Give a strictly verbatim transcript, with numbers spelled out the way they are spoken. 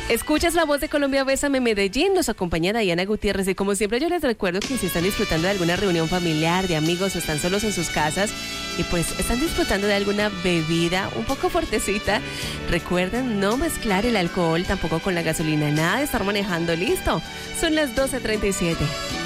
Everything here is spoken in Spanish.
Escuchas La Voz de Colombia, Bésame Medellín, nos acompaña Diana Gutiérrez y como siempre yo les recuerdo que si están disfrutando de alguna reunión familiar, de amigos o están solos en sus casas y pues están disfrutando de alguna bebida un poco fuertecita, recuerden no mezclar el alcohol tampoco con la gasolina, nada de estar manejando, listo, son las doce treinta y siete.